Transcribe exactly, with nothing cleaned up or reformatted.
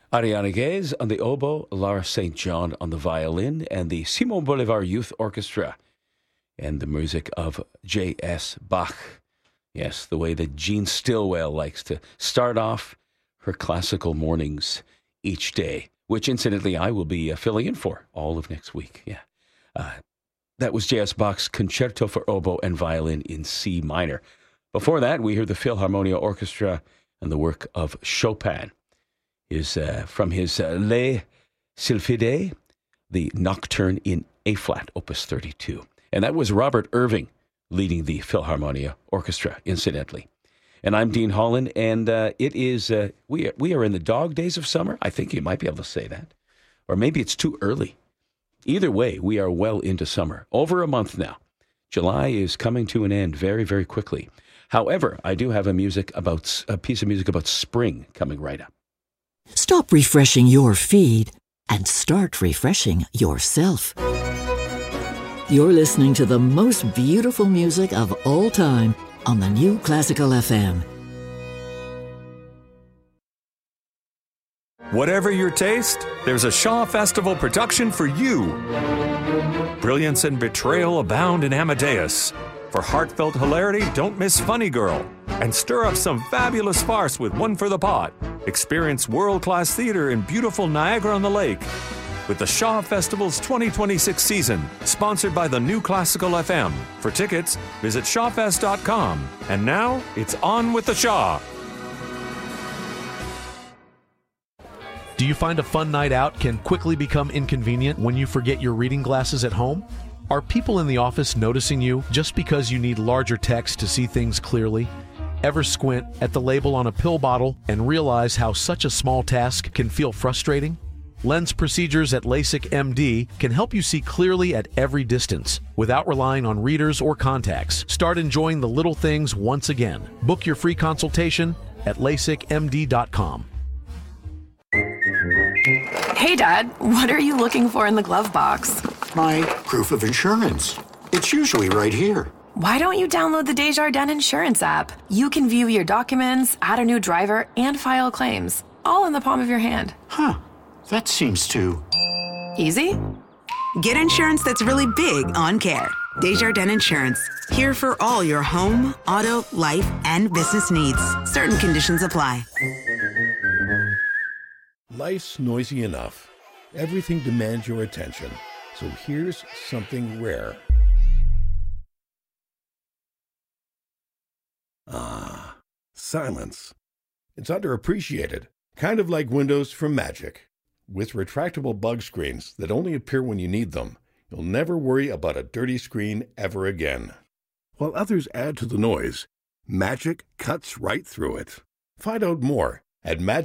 Ariana Gaze on the oboe, Laura Saint John on the violin, and the Simon Bolivar Youth Orchestra, and the music of J S. Bach. Yes, the way that Jean Stillwell likes to start off her classical mornings each day, which incidentally I will be uh, filling in for all of next week. Yeah, uh, that was J S. Bach's Concerto for Oboe and Violin in C minor. Before that, we heard the Philharmonia Orchestra and the work of Chopin. Is uh, from his uh, Les Sylphidae, the Nocturne in A-flat, Opus thirty-two. And that was Robert Irving leading the Philharmonia Orchestra, incidentally. And I'm Dean Holland, and uh, it is, uh, we, are, we are in the dog days of summer. I think you might be able to say that. Or maybe it's too early. Either way, we are well into summer. Over a month now. July is coming to an end very, very quickly. However, I do have a music about a piece of music about spring coming right up. Stop refreshing your feed and start refreshing yourself. You're listening to the most beautiful music of all time on the New Classical F M. Whatever your taste, there's a Shaw Festival production for you. Brilliance and betrayal abound in Amadeus. For heartfelt hilarity, don't miss Funny Girl. And stir up some fabulous farce with One for the Pot. Experience world-class theater in beautiful Niagara-on-the-Lake. With the Shaw Festival's twenty twenty-six season, sponsored by the New Classical F M. For tickets, visit shawfest dot com. And now, it's on with the Shaw. Do you find a fun night out can quickly become inconvenient when you forget your reading glasses at home? Are people in the office noticing you just because you need larger text to see things clearly? Ever squint at the label on a pill bottle and realize how such a small task can feel frustrating? Lens procedures at LASIK M D can help you see clearly at every distance without relying on readers or contacts. Start enjoying the little things once again. Book your free consultation at lasik m d dot com. Hey, Dad, what are you looking for in the glove box? My proof of insurance. It's usually right here. Why don't you download the Desjardins Insurance app? You can view your documents, add a new driver, and file claims, all in the palm of your hand. Huh. That seems too... Easy? Get insurance that's really big on care. Desjardins Insurance. Here for all your home, auto, life, and business needs. Certain conditions apply. Life's noisy enough. Everything demands your attention. So here's something rare. Ah, silence. It's underappreciated. Kind of like windows from Magic. With retractable bug screens that only appear when you need them, you'll never worry about a dirty screen ever again. While others add to the noise, Magic cuts right through it. Find out more at magic